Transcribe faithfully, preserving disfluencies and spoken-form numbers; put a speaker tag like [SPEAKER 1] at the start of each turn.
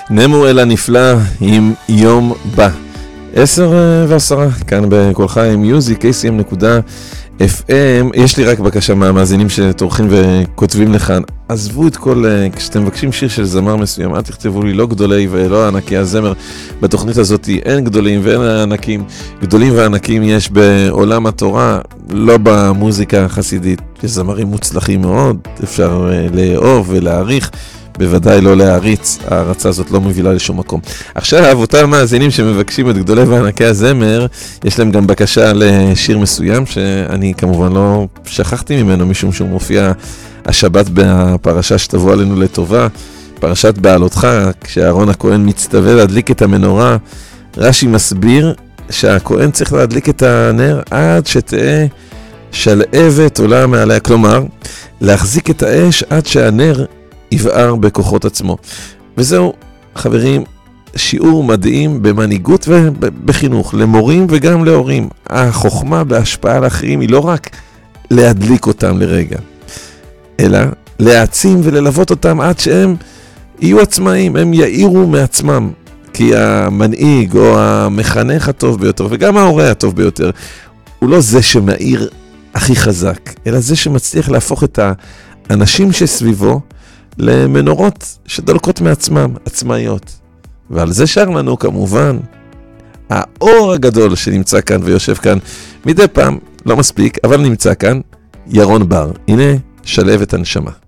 [SPEAKER 1] נמו אל הנפלא עם יום בא. עשר ועשרה, כאן בכל חיים, מיוזיק, איי סי אם נקודה אף אם. יש לי רק בקשה מהמאזינים שטורחים וכותבים לכאן, עזבו את כל, כשאתם מבקשים שיר של זמר מסוים, אל תכתבו לי לא גדולי ולא ענקי הזמר. בתוכנית הזאת אין גדולים ואין ענקים. גדולים וענקים יש בעולם התורה, לא במוזיקה החסידית. יש זמרים מוצלחים מאוד, אפשר לאהוב ולהעריך, בוודאי לא להעריץ, ההרצה הזאת לא מובילה לשום מקום. עכשיו, אותם מאזינים שמבקשים את גדולי וענקי הזמר, יש להם גם בקשה לשיר מסוים, שאני כמובן לא שכחתי ממנו, משום שהוא מופיע השבת בפרשה שתבוא עלינו לטובה, פרשת בעלותך, כשאהרון הכהן מצטווה להדליק את המנורה. רש"י מסביר שהכהן צריך להדליק את הנר עד שתהיה שלהבת עולה מעליה, כלומר, להחזיק את האש עד שהנר יבער בכוחות עצמו. וזהו, חברים, שיעור מדהים במנהיגות ובחינוך, למורים וגם להורים. החוכמה בהשפעה על אחרים היא לא רק להדליק אותם לרגע, אלא להעצים וללוות אותם עד שהם יהיו עצמאים, הם יאירו מעצמם. כי המנהיג או המחנך הטוב ביותר, וגם ההורה הטוב ביותר, הוא לא זה שמאיר הכי חזק, אלא זה שמצליח להפוך את האנשים שסביבו למנורות שדלקות מעצמם, עצמאיות. ועל זה שר לנו כמובן האור הגדול שנמצא כאן ויושב כאן מדי פעם, לא מספיק, אבל נמצא כאן, ירון בר. הנה, שלהבת הנשמה.